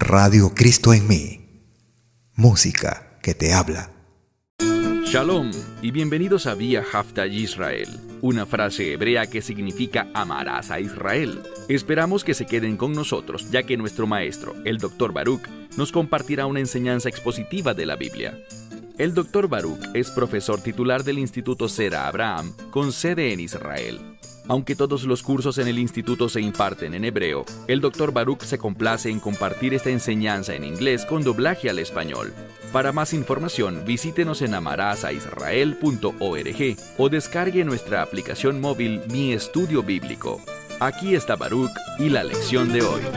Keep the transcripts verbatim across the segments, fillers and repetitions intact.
Radio Cristo en mí. Música que te habla. Shalom y bienvenidos a Vía Hafta Yisrael, una frase hebrea que significa amarás a Israel. Esperamos que se queden con nosotros, ya que nuestro maestro, el doctor Baruch, nos compartirá una enseñanza expositiva de la Biblia. El doctor Baruch es profesor titular del Instituto Sera Abraham, con sede en Israel. Aunque todos los cursos en el instituto se imparten en hebreo, el doctor Baruch se complace en compartir esta enseñanza en inglés con doblaje al español. Para más información, visítenos en amarasaisrael punto org o descargue nuestra aplicación móvil Mi Estudio Bíblico. Aquí está Baruch y la lección de hoy.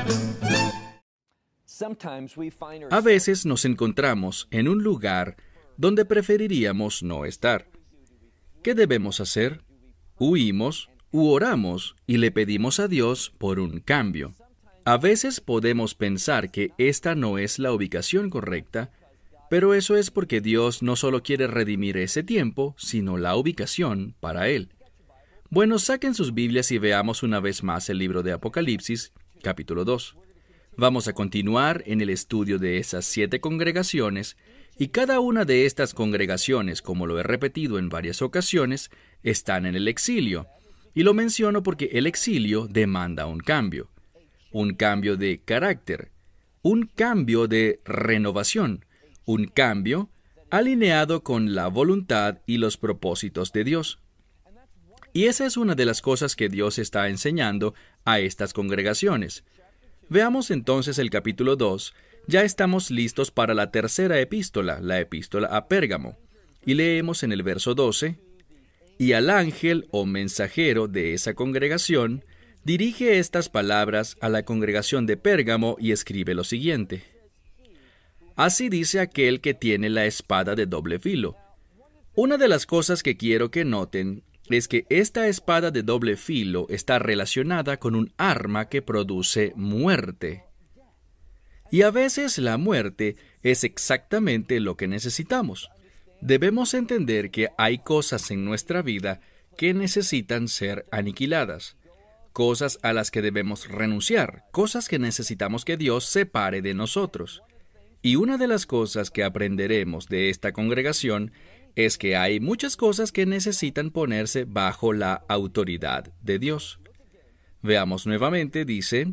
A veces nos encontramos en un lugar donde preferiríamos no estar. ¿Qué debemos hacer? Huimos u oramos y le pedimos a Dios por un cambio. A veces podemos pensar que esta no es la ubicación correcta, pero eso es porque Dios no solo quiere redimir ese tiempo, sino la ubicación para Él. Bueno, saquen sus Biblias y veamos una vez más el libro de Apocalipsis, capítulo dos. Vamos a continuar en el estudio de esas siete congregaciones, y cada una de estas congregaciones, como lo he repetido en varias ocasiones, están en el exilio. Y lo menciono porque el exilio demanda un cambio. Un cambio de carácter. Un cambio de renovación. Un cambio alineado con la voluntad y los propósitos de Dios. Y esa es una de las cosas que Dios está enseñando a estas congregaciones. Veamos entonces el capítulo dos. Ya estamos listos para la tercera epístola, la epístola a Pérgamo. Y leemos en el verso doce, y al ángel o mensajero de esa congregación, dirige estas palabras a la congregación de Pérgamo y escribe lo siguiente. Así dice aquel que tiene la espada de doble filo. Una de las cosas que quiero que noten es que esta espada de doble filo está relacionada con un arma que produce muerte. Y a veces la muerte es exactamente lo que necesitamos. Debemos entender que hay cosas en nuestra vida que necesitan ser aniquiladas, cosas a las que debemos renunciar, cosas que necesitamos que Dios separe de nosotros. Y una de las cosas que aprenderemos de esta congregación es que hay muchas cosas que necesitan ponerse bajo la autoridad de Dios. Veamos nuevamente, dice,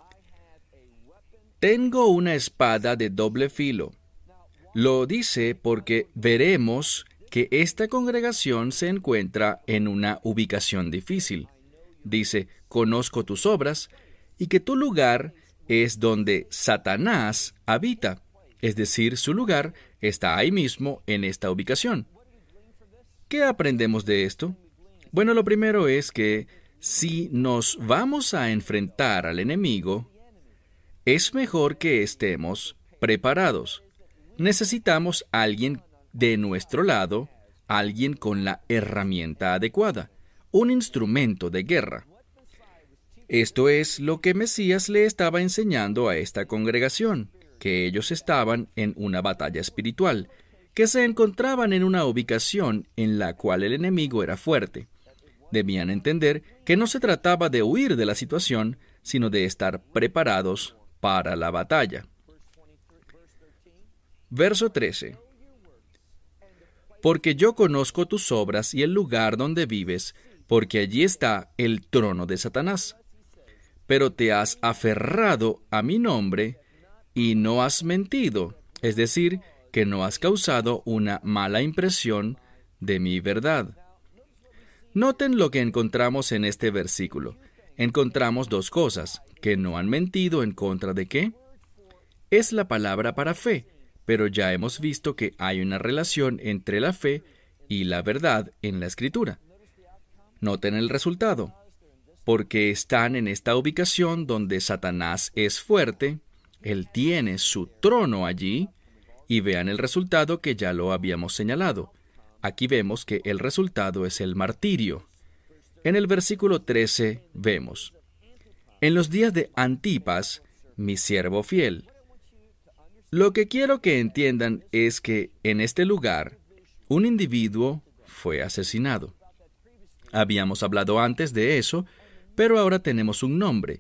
tengo una espada de doble filo. Lo dice porque veremos que esta congregación se encuentra en una ubicación difícil. Dice, conozco tus obras y que tu lugar es donde Satanás habita. Es decir, su lugar está ahí mismo en esta ubicación. ¿Qué aprendemos de esto? Bueno, lo primero es que si nos vamos a enfrentar al enemigo, es mejor que estemos preparados. Necesitamos a alguien de nuestro lado, alguien con la herramienta adecuada, un instrumento de guerra. Esto es lo que Mesías le estaba enseñando a esta congregación, que ellos estaban en una batalla espiritual, que se encontraban en una ubicación en la cual el enemigo era fuerte. Debían entender que no se trataba de huir de la situación, sino de estar preparados para la batalla. Verso trece. Porque yo conozco tus obras y el lugar donde vives, porque allí está el trono de Satanás. Pero te has aferrado a mi nombre y no has mentido, es decir, que no has causado una mala impresión de mi verdad. Noten lo que encontramos en este versículo. Encontramos dos cosas, que no han mentido en contra de qué. Es la palabra para fe, pero ya hemos visto que hay una relación entre la fe y la verdad en la Escritura. Noten el resultado. Porque están en esta ubicación donde Satanás es fuerte, él tiene su trono allí, y vean el resultado que ya lo habíamos señalado. Aquí vemos que el resultado es el martirio. En el versículo trece vemos, en los días de Antipas, mi siervo fiel. Lo que quiero que entiendan es que en este lugar, un individuo fue asesinado. Habíamos hablado antes de eso, pero ahora tenemos un nombre,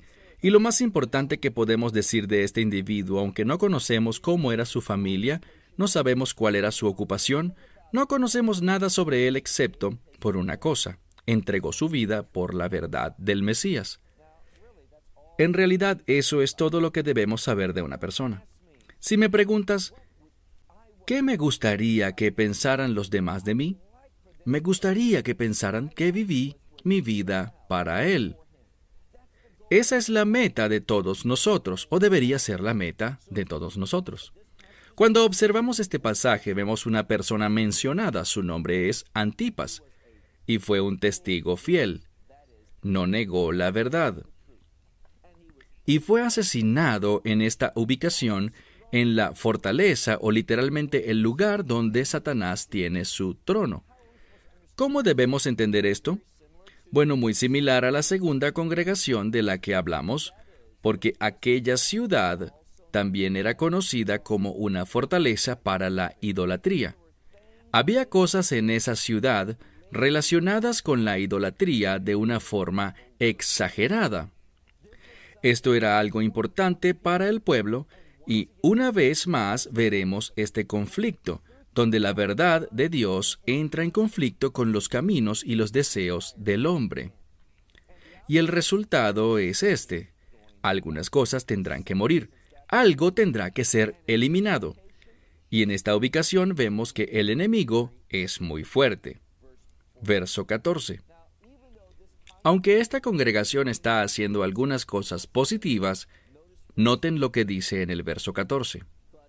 Y lo más importante que podemos decir de este individuo, aunque no conocemos cómo era su familia, no sabemos cuál era su ocupación, no conocemos nada sobre él excepto por una cosa: entregó su vida por la verdad del Mesías. En realidad, eso es todo lo que debemos saber de una persona. Si me preguntas, ¿qué me gustaría que pensaran los demás de mí? Me gustaría que pensaran que viví mi vida para Él. Esa es la meta de todos nosotros, o debería ser la meta de todos nosotros. Cuando observamos este pasaje, vemos una persona mencionada. Su nombre es Antipas, y fue un testigo fiel. No negó la verdad. Y fue asesinado en esta ubicación, en la fortaleza, o literalmente el lugar donde Satanás tiene su trono. ¿Cómo debemos entender esto? Bueno, muy similar a la segunda congregación de la que hablamos, porque aquella ciudad también era conocida como una fortaleza para la idolatría. Había cosas en esa ciudad relacionadas con la idolatría de una forma exagerada. Esto era algo importante para el pueblo, y una vez más veremos este conflicto, donde la verdad de Dios entra en conflicto con los caminos y los deseos del hombre. Y el resultado es este: algunas cosas tendrán que morir, algo tendrá que ser eliminado. Y en esta ubicación vemos que el enemigo es muy fuerte. Verso catorce. Aunque esta congregación está haciendo algunas cosas positivas, noten lo que dice en el verso catorce.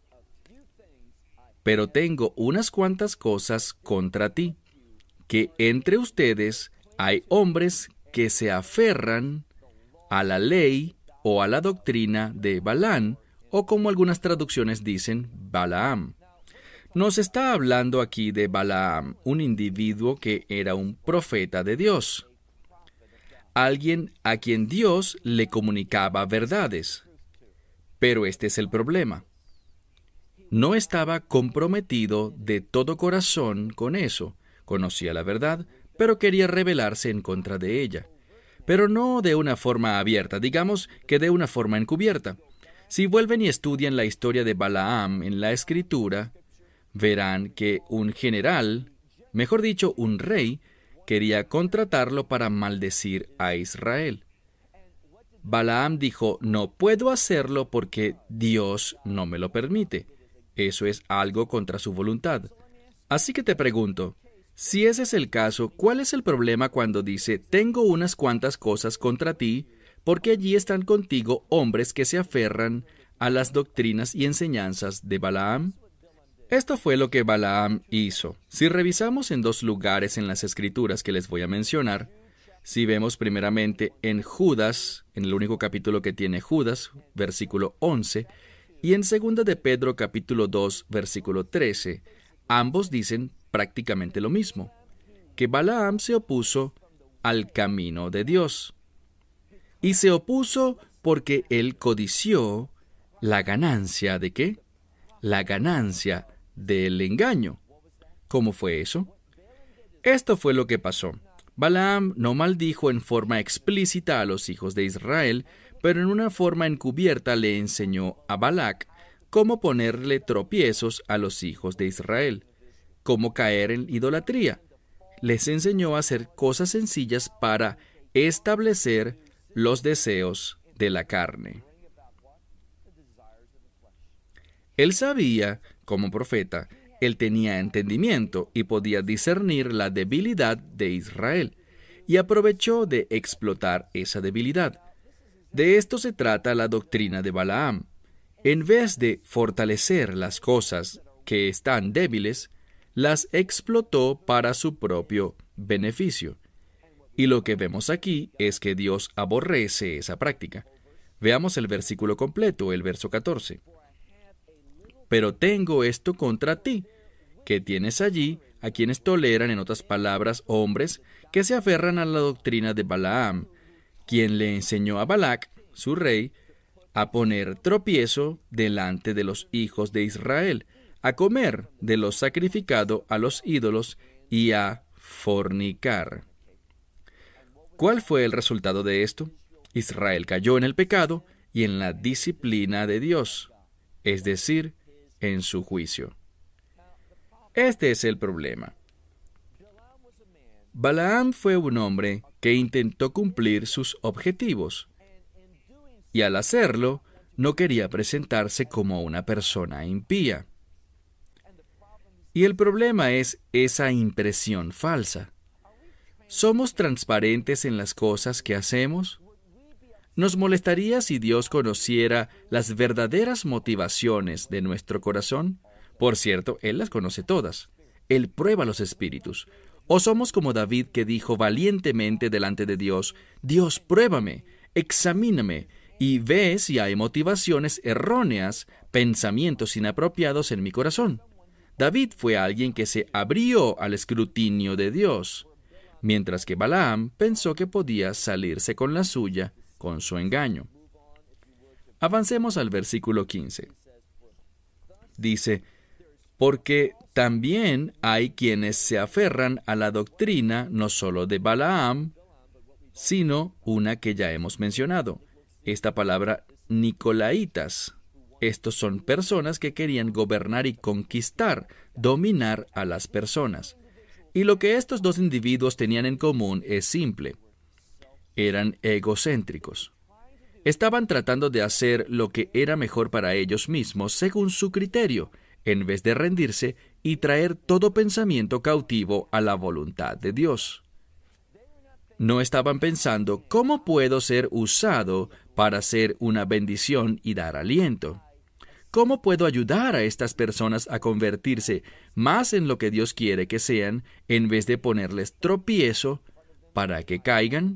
Pero tengo unas cuantas cosas contra ti, que entre ustedes hay hombres que se aferran a la ley o a la doctrina de Balaam, o como algunas traducciones dicen, Balaam. Nos está hablando aquí de Balaam, un individuo que era un profeta de Dios, alguien a quien Dios le comunicaba verdades. Pero este es el problema. No estaba comprometido de todo corazón con eso. Conocía la verdad, pero quería rebelarse en contra de ella. Pero no de una forma abierta, digamos que de una forma encubierta. Si vuelven y estudian la historia de Balaam en la Escritura, verán que un general, mejor dicho, un rey, quería contratarlo para maldecir a Israel. Balaam dijo: no puedo hacerlo porque Dios no me lo permite. Eso es algo contra su voluntad. Así que te pregunto, si ese es el caso, ¿cuál es el problema cuando dice: tengo unas cuantas cosas contra ti, porque allí están contigo hombres que se aferran a las doctrinas y enseñanzas de Balaam? Esto fue lo que Balaam hizo. Si revisamos en dos lugares en las Escrituras que les voy a mencionar, si vemos primeramente en Judas, en el único capítulo que tiene Judas, versículo once, y en segunda de Pedro, capítulo dos, versículo trece, ambos dicen prácticamente lo mismo, que Balaam se opuso al camino de Dios. Y se opuso porque él codició la ganancia ¿de qué? La ganancia del engaño. ¿Cómo fue eso? Esto fue lo que pasó. Balaam no maldijo en forma explícita a los hijos de Israel, pero en una forma encubierta le enseñó a Balac cómo ponerle tropiezos a los hijos de Israel, cómo caer en idolatría. Les enseñó a hacer cosas sencillas para establecer los deseos de la carne. Él sabía, como profeta, él tenía entendimiento y podía discernir la debilidad de Israel, y aprovechó de explotar esa debilidad. De esto se trata la doctrina de Balaam. En vez de fortalecer las cosas que están débiles, las explotó para su propio beneficio. Y lo que vemos aquí es que Dios aborrece esa práctica. Veamos el versículo completo, el verso catorce. Pero tengo esto contra ti, que tienes allí a quienes toleran, en otras palabras, hombres que se aferran a la doctrina de Balaam, quien le enseñó a Balac, su rey, a poner tropiezo delante de los hijos de Israel, a comer de lo sacrificado a los ídolos y a fornicar. ¿Cuál fue el resultado de esto? Israel cayó en el pecado y en la disciplina de Dios, es decir, en su juicio. Este es el problema. Balaam fue un hombre que intentó cumplir sus objetivos, y al hacerlo, no quería presentarse como una persona impía. Y el problema es esa impresión falsa. ¿Somos transparentes en las cosas que hacemos? ¿Nos molestaría si Dios conociera las verdaderas motivaciones de nuestro corazón? Por cierto, Él las conoce todas. Él prueba los espíritus. ¿O somos como David, que dijo valientemente delante de Dios: Dios, pruébame, examíname, y ve si hay motivaciones erróneas, pensamientos inapropiados en mi corazón? David fue alguien que se abrió al escrutinio de Dios, mientras que Balaam pensó que podía salirse con la suya con su engaño. Avancemos al versículo quince. Dice: porque también hay quienes se aferran a la doctrina no solo de Balaam, sino una que ya hemos mencionado, esta palabra Nicolaitas. Estos son personas que querían gobernar y conquistar, dominar a las personas. Y lo que estos dos individuos tenían en común es simple. Eran egocéntricos. Estaban tratando de hacer lo que era mejor para ellos mismos según su criterio, en vez de rendirse y traer todo pensamiento cautivo a la voluntad de Dios. No estaban pensando: ¿cómo puedo ser usado para ser una bendición y dar aliento? ¿Cómo puedo ayudar a estas personas a convertirse más en lo que Dios quiere que sean, en vez de ponerles tropiezo para que caigan?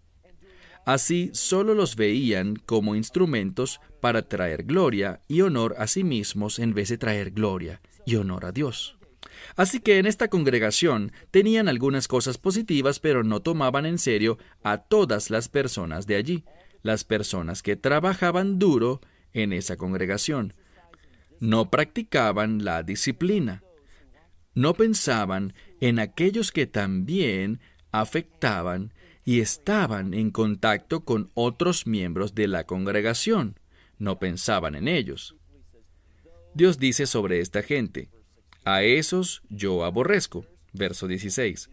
Así solo los veían como instrumentos para traer gloria y honor a sí mismos, en vez de traer gloria y honor a Dios. Así que en esta congregación tenían algunas cosas positivas, pero no tomaban en serio a todas las personas de allí, las personas que trabajaban duro en esa congregación. No practicaban la disciplina. No pensaban en aquellos que también afectaban y estaban en contacto con otros miembros de la congregación. No pensaban en ellos. Dios dice sobre esta gente: a esos yo aborrezco. Verso dieciséis.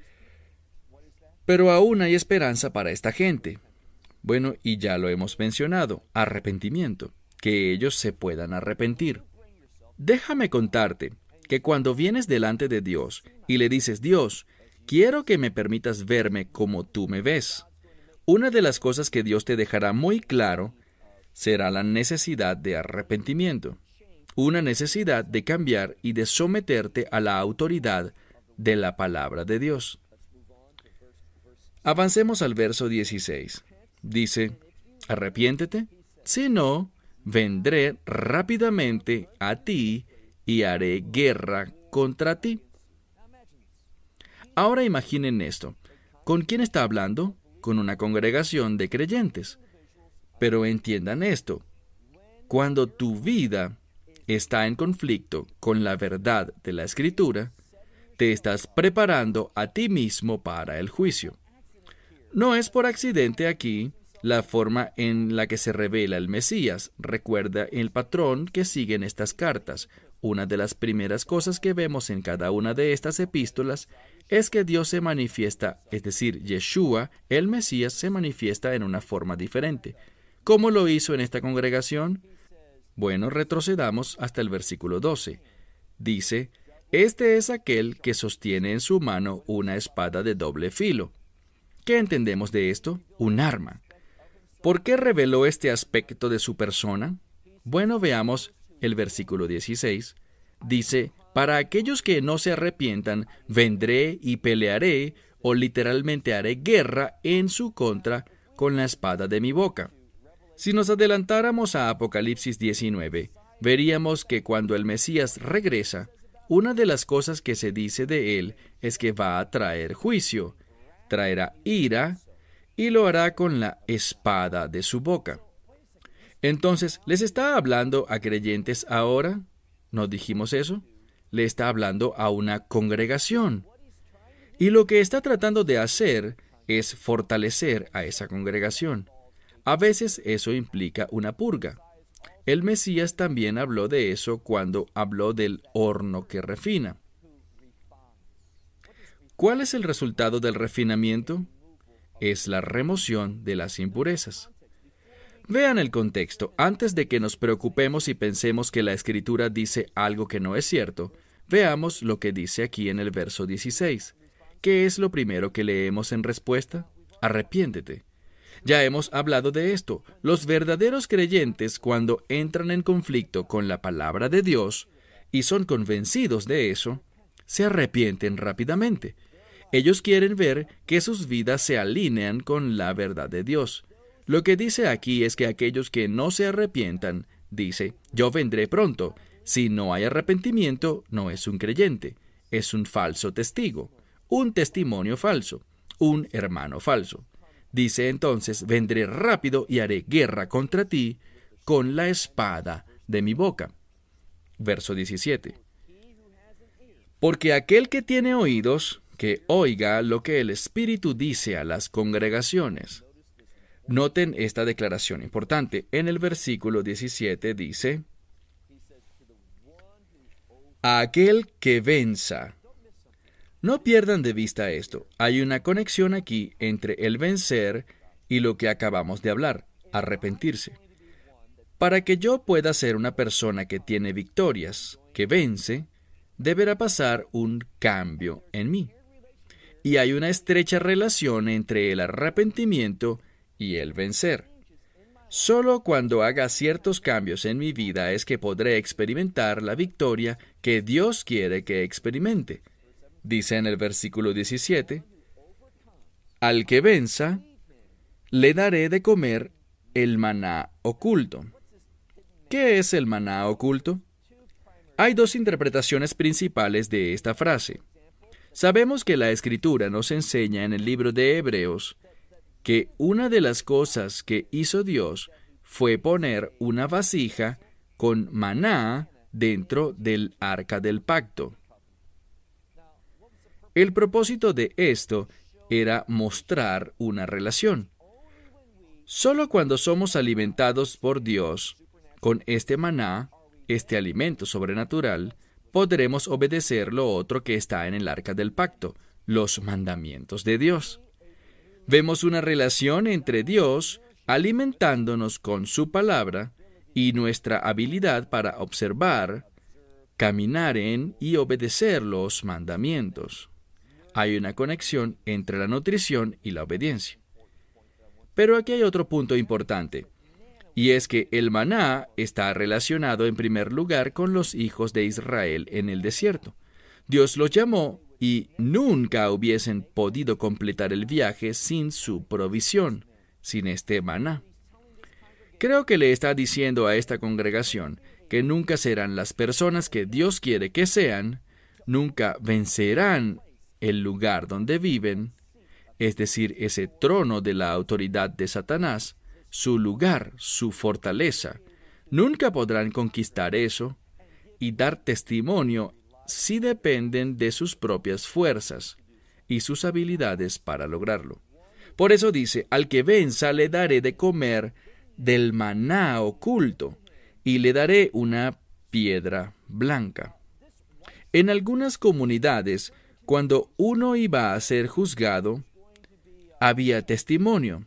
Pero aún hay esperanza para esta gente. Bueno, y ya lo hemos mencionado, arrepentimiento, que ellos se puedan arrepentir. Déjame contarte que cuando vienes delante de Dios y le dices: Dios, quiero que me permitas verme como tú me ves, una de las cosas que Dios te dejará muy claro será la necesidad de arrepentimiento, una necesidad de cambiar y de someterte a la autoridad de la palabra de Dios. Avancemos al verso dieciséis. Dice: arrepiéntete, si no, vendré rápidamente a ti y haré guerra contra ti. Ahora imaginen esto. ¿Con quién está hablando? Con una congregación de creyentes. Pero entiendan esto. Cuando tu vida está en conflicto con la verdad de la Escritura, te estás preparando a ti mismo para el juicio. No es por accidente aquí la forma en la que se revela el Mesías. Recuerda el patrón que siguen estas cartas. Una de las primeras cosas que vemos en cada una de estas epístolas es que Dios se manifiesta, es decir, Yeshua, el Mesías, se manifiesta en una forma diferente. ¿Cómo lo hizo en esta congregación? Bueno, retrocedamos hasta el versículo doce. Dice: este es aquel que sostiene en su mano una espada de doble filo. ¿Qué entendemos de esto? Un arma. ¿Por qué reveló este aspecto de su persona? Bueno, veamos el versículo dieciséis. Dice: para aquellos que no se arrepientan, vendré y pelearé, o literalmente haré guerra en su contra con la espada de mi boca. Si nos adelantáramos a Apocalipsis diecinueve, veríamos que cuando el Mesías regresa, una de las cosas que se dice de él es que va a traer juicio, traerá ira, y lo hará con la espada de su boca. Entonces, ¿les está hablando a creyentes ahora? ¿No dijimos eso? Le está hablando a una congregación. Y lo que está tratando de hacer es fortalecer a esa congregación. A veces eso implica una purga. El Mesías también habló de eso cuando habló del horno que refina. ¿Cuál es el resultado del refinamiento? Es la remoción de las impurezas. Vean el contexto. Antes de que nos preocupemos y pensemos que la Escritura dice algo que no es cierto, veamos lo que dice aquí en el verso dieciséis. ¿Qué es lo primero que leemos en respuesta? Arrepiéntete. Ya hemos hablado de esto. Los verdaderos creyentes, cuando entran en conflicto con la palabra de Dios y son convencidos de eso, se arrepienten rápidamente. Ellos quieren ver que sus vidas se alinean con la verdad de Dios. Lo que dice aquí es que aquellos que no se arrepientan, dice, yo vendré pronto. Si no hay arrepentimiento, no es un creyente, es un falso testigo, un testimonio falso, un hermano falso. Dice entonces, vendré rápido y haré guerra contra ti con la espada de mi boca. Verso diecisiete. Porque aquel que tiene oídos, que oiga lo que el Espíritu dice a las congregaciones. Noten esta declaración importante. En el versículo diecisiete dice, a aquel que venza. No pierdan de vista esto. Hay una conexión aquí entre el vencer y lo que acabamos de hablar, arrepentirse. Para que yo pueda ser una persona que tiene victorias, que vence, deberá pasar un cambio en mí. Y hay una estrecha relación entre el arrepentimiento y el vencer. Solo cuando haga ciertos cambios en mi vida es que podré experimentar la victoria que Dios quiere que experimente. Dice en el versículo diecisiete, al que venza, le daré de comer el maná oculto. ¿Qué es el maná oculto? Hay dos interpretaciones principales de esta frase. Sabemos que la Escritura nos enseña en el libro de Hebreos que una de las cosas que hizo Dios fue poner una vasija con maná dentro del arca del pacto. El propósito de esto era mostrar una relación. Solo cuando somos alimentados por Dios con este maná, este alimento sobrenatural, podremos obedecer lo otro que está en el arca del pacto, los mandamientos de Dios. Vemos una relación entre Dios alimentándonos con su palabra y nuestra habilidad para observar, caminar en y obedecer los mandamientos. Hay una conexión entre la nutrición y la obediencia. Pero aquí hay otro punto importante, y es que el maná está relacionado en primer lugar con los hijos de Israel en el desierto. Dios los llamó y nunca hubiesen podido completar el viaje sin su provisión, sin este maná. Creo que le está diciendo a esta congregación que nunca serán las personas que Dios quiere que sean, nunca vencerán el lugar donde viven, es decir, ese trono de la autoridad de Satanás, su lugar, su fortaleza. Nunca podrán conquistar eso y dar testimonio si dependen de sus propias fuerzas y sus habilidades para lograrlo. Por eso dice, al que venza le daré de comer del maná oculto y le daré una piedra blanca. En algunas comunidades, cuando uno iba a ser juzgado, había testimonio.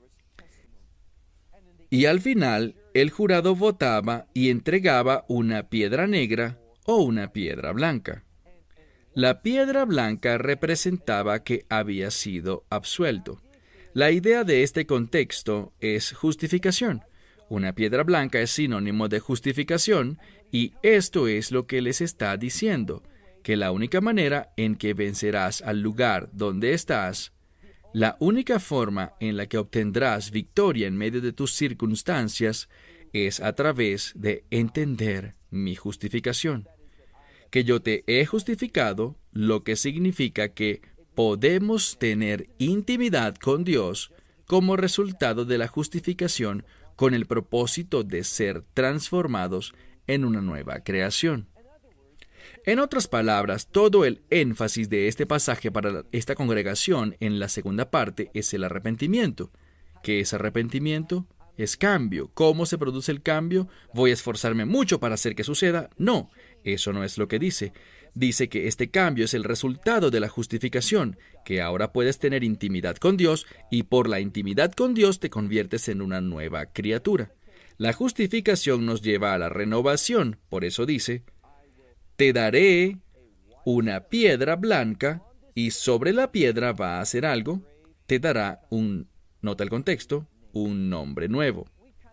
Y al final, el jurado votaba y entregaba una piedra negra o una piedra blanca. La piedra blanca representaba que había sido absuelto. La idea de este contexto es justificación. Una piedra blanca es sinónimo de justificación y esto es lo que les está diciendo, que la única manera en que vencerás al lugar donde estás, la única forma en la que obtendrás victoria en medio de tus circunstancias es a través de entender mi justificación. Que yo te he justificado, lo que significa que podemos tener intimidad con Dios como resultado de la justificación con el propósito de ser transformados en una nueva creación. En otras palabras, todo el énfasis de este pasaje para esta congregación en la segunda parte es el arrepentimiento. ¿Qué es arrepentimiento? es cambio. ¿Cómo se produce el cambio? ¿Voy a esforzarme mucho para hacer que suceda? No, eso no es lo que dice. Dice que este cambio es el resultado de la justificación, que ahora puedes tener intimidad con Dios y por la intimidad con Dios te conviertes en una nueva criatura. La justificación nos lleva a la renovación, por eso dice, te daré una piedra blanca y sobre la piedra va a hacer algo, te dará un, nota el contexto, un nombre nuevo.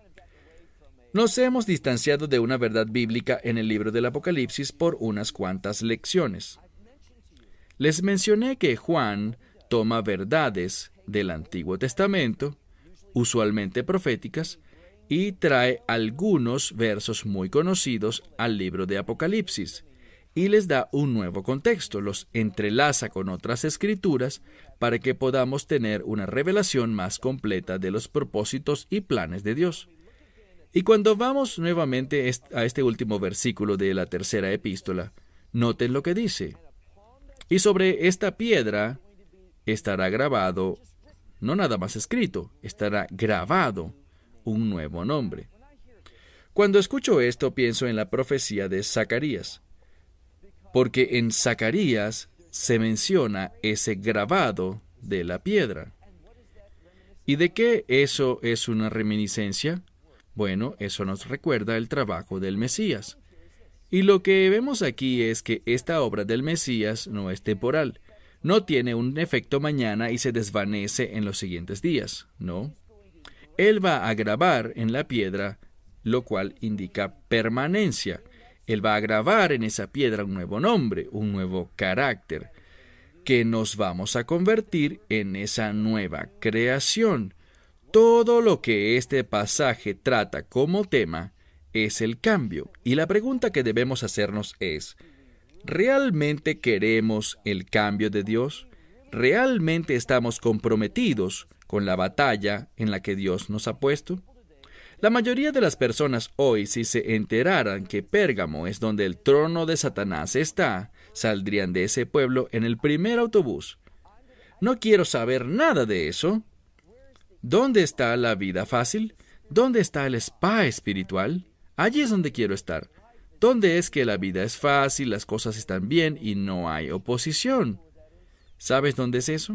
Nos hemos distanciado de una verdad bíblica en el libro del Apocalipsis por unas cuantas lecciones. Les mencioné que Juan toma verdades del Antiguo Testamento, usualmente proféticas, y trae algunos versos muy conocidos al libro de Apocalipsis, y les da un nuevo contexto, los entrelaza con otras escrituras para que podamos tener una revelación más completa de los propósitos y planes de Dios. Y cuando vamos nuevamente a este último versículo de la tercera epístola, noten lo que dice. Y sobre esta piedra estará grabado, no nada más escrito, estará grabado un nuevo nombre. Cuando escucho esto, pienso en la profecía de Zacarías, porque en Zacarías se menciona ese grabado de la piedra. ¿Y de qué eso es una reminiscencia? Bueno, eso nos recuerda el trabajo del Mesías. Y lo que vemos aquí es que esta obra del Mesías no es temporal. No tiene un efecto mañana y se desvanece en los siguientes días, ¿no? Él va a grabar en la piedra, lo cual indica permanencia. Él va a grabar en esa piedra un nuevo nombre, un nuevo carácter, que nos vamos a convertir en esa nueva creación. Todo lo que este pasaje trata como tema es el cambio. Y la pregunta que debemos hacernos es, ¿realmente queremos el cambio de Dios? ¿Realmente estamos comprometidos con la batalla en la que Dios nos ha puesto? La mayoría de las personas hoy, si se enteraran que Pérgamo es donde el trono de Satanás está, saldrían de ese pueblo en el primer autobús. No quiero saber nada de eso. ¿Dónde está la vida fácil? ¿Dónde está el spa espiritual? Allí es donde quiero estar. ¿Dónde es que la vida es fácil, las cosas están bien y no hay oposición? ¿Sabes dónde es eso?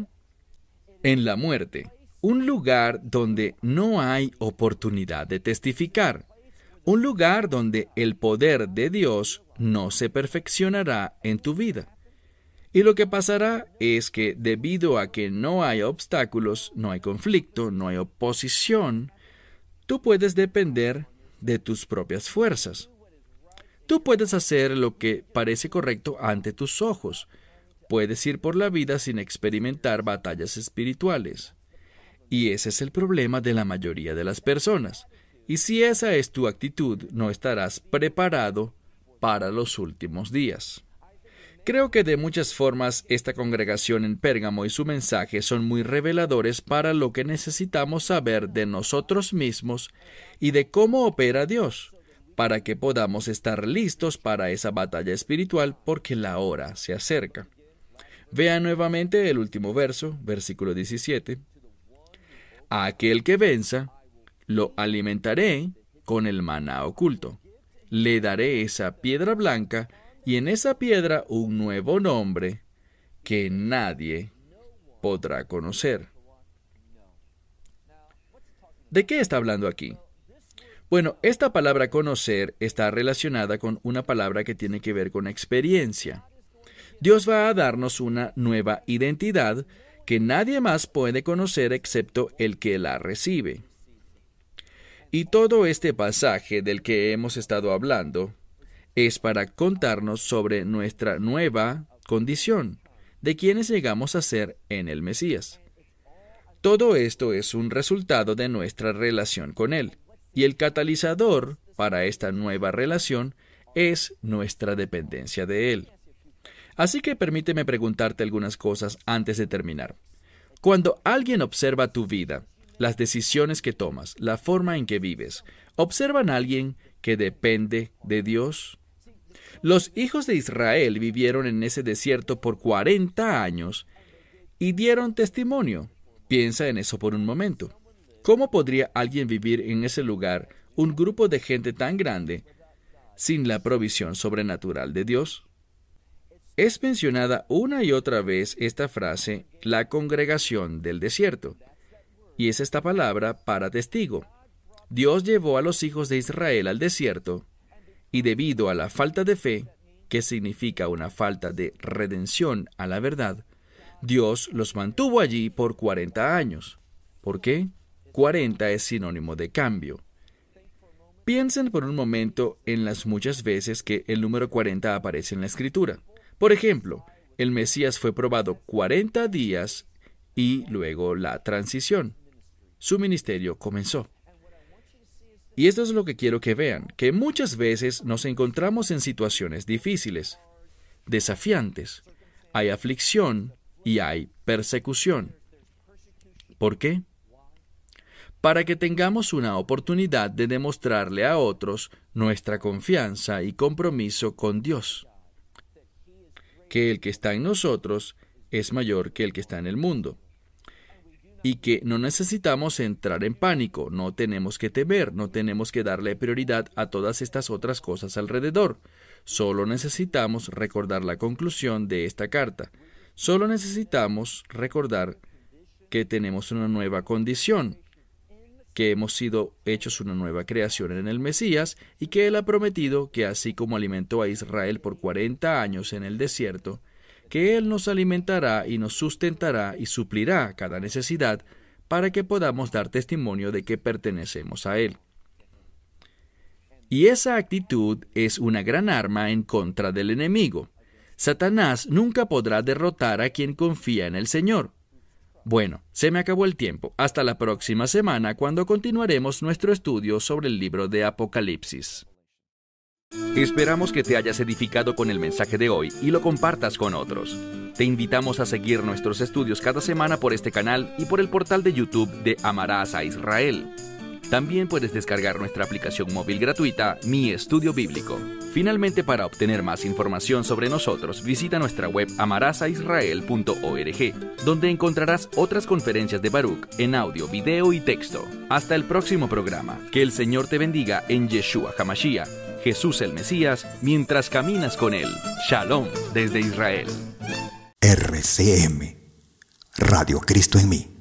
En la muerte. Un lugar donde no hay oportunidad de testificar. Un lugar donde el poder de Dios no se perfeccionará en tu vida. Y lo que pasará es que debido a que no hay obstáculos, no hay conflicto, no hay oposición, tú puedes depender de tus propias fuerzas. Tú puedes hacer lo que parece correcto ante tus ojos. Puedes ir por la vida sin experimentar batallas espirituales. Y ese es el problema de la mayoría de las personas. Y si esa es tu actitud, no estarás preparado para los últimos días. Creo que de muchas formas esta congregación en Pérgamo y su mensaje son muy reveladores para lo que necesitamos saber de nosotros mismos y de cómo opera Dios, para que podamos estar listos para esa batalla espiritual porque la hora se acerca. Vean nuevamente el último verso, versículo diecisiete. A aquel que venza, lo alimentaré con el maná oculto. Le daré esa piedra blanca y en esa piedra un nuevo nombre que nadie podrá conocer. ¿De qué está hablando aquí? Bueno, esta palabra conocer está relacionada con una palabra que tiene que ver con experiencia. Dios va a darnos una nueva identidad que nadie más puede conocer excepto el que la recibe. Y todo este pasaje del que hemos estado hablando es para contarnos sobre nuestra nueva condición, de quienes llegamos a ser en el Mesías. Todo esto es un resultado de nuestra relación con Él, y el catalizador para esta nueva relación es nuestra dependencia de Él. Así que permíteme preguntarte algunas cosas antes de terminar. Cuando alguien observa tu vida, las decisiones que tomas, la forma en que vives, ¿observan a alguien que depende de Dios? Los hijos de Israel vivieron en ese desierto por cuarenta años y dieron testimonio. Piensa en eso por un momento. ¿Cómo podría alguien vivir en ese lugar, un grupo de gente tan grande, sin la provisión sobrenatural de Dios? Es mencionada una y otra vez esta frase, la congregación del desierto, y es esta palabra para testigo. Dios llevó a los hijos de Israel al desierto, y debido a la falta de fe, que significa una falta de redención a la verdad, Dios los mantuvo allí por cuarenta años. ¿Por qué? cuarenta es sinónimo de cambio. Piensen por un momento en las muchas veces que el número cuarenta aparece en la Escritura. Por ejemplo, el Mesías fue probado cuarenta días y luego la transición. Su ministerio comenzó. Y esto es lo que quiero que vean, que muchas veces nos encontramos en situaciones difíciles, desafiantes. Hay aflicción y hay persecución. ¿Por qué? Para que tengamos una oportunidad de demostrarle a otros nuestra confianza y compromiso con Dios, que el que está en nosotros es mayor que el que está en el mundo, y que no necesitamos entrar en pánico, no tenemos que temer, no tenemos que darle prioridad a todas estas otras cosas alrededor. Solo necesitamos recordar la conclusión de esta carta. Solo necesitamos recordar que tenemos una nueva condición, que hemos sido hechos una nueva creación en el Mesías y que Él ha prometido que así como alimentó a Israel por cuarenta años en el desierto, que Él nos alimentará y nos sustentará y suplirá cada necesidad para que podamos dar testimonio de que pertenecemos a Él. Y esa actitud es una gran arma en contra del enemigo. Satanás nunca podrá derrotar a quien confía en el Señor. Bueno, se me acabó el tiempo. Hasta la próxima semana cuando continuaremos nuestro estudio sobre el libro de Apocalipsis. Esperamos que te hayas edificado con el mensaje de hoy y lo compartas con otros. Te invitamos a seguir nuestros estudios cada semana por este canal y por el portal de YouTube de Amarás a Israel. También puedes descargar nuestra aplicación móvil gratuita, Mi Estudio Bíblico. Finalmente, para obtener más información sobre nosotros, visita nuestra web amarás a israel punto org, donde encontrarás otras conferencias de Baruch en audio, video y texto. Hasta el próximo programa. Que el Señor te bendiga en Yeshua HaMashiach, Jesús el Mesías, mientras caminas con Él. Shalom desde Israel. R C M, Radio Cristo en mí.